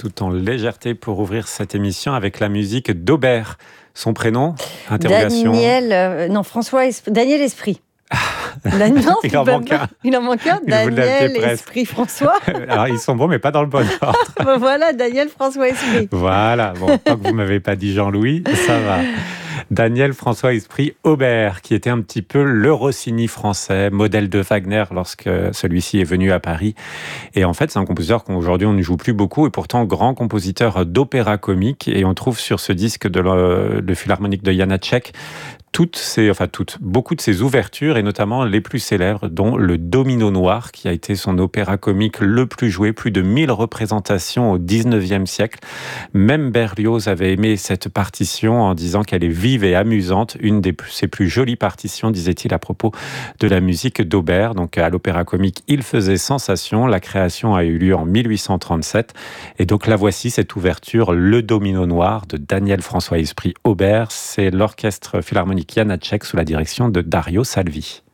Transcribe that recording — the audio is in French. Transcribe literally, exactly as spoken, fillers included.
tout en légèreté pour ouvrir cette émission avec la musique d'Aubert. Son prénom, interrogation. Daniel, euh, non, François, Es- Daniel Esprit. La- non, Il c'est en pas- manque un. Il en manque un. Vous l'aviez Daniel presque. Esprit François. Alors, ils sont bons, mais pas dans le bon ordre. Ben voilà, Daniel François Esprit. Voilà, bon, tant que vous m'avez pas dit Jean-Louis, ça va. Daniel François Esprit Aubert, qui était un petit peu le Rossini français, modèle de Wagner lorsque celui-ci est venu à Paris. Et en fait, c'est un compositeur qu'aujourd'hui on ne joue plus beaucoup, et pourtant grand compositeur d'opéra comique. Et on trouve sur ce disque de le, le Philharmonique de Janáček toutes ces, enfin toutes, beaucoup de ses ouvertures, et notamment les plus célèbres, dont le Domino Noir, qui a été son opéra comique le plus joué, plus de mille représentations au dix-neuvième siècle. Même Berlioz avait aimé cette partition en disant qu'elle est vive et amusante, une des plus, ses plus jolies partitions, disait-il à propos de la musique d'Aubert. Donc à l'opéra comique, il faisait sensation. La création a eu lieu en mille huit cent trente-sept, et donc la voici, cette ouverture, le Domino Noir de Daniel François Esprit Aubert. C'est l'orchestre philharmonique Janáček sous la direction de Dario Salvi.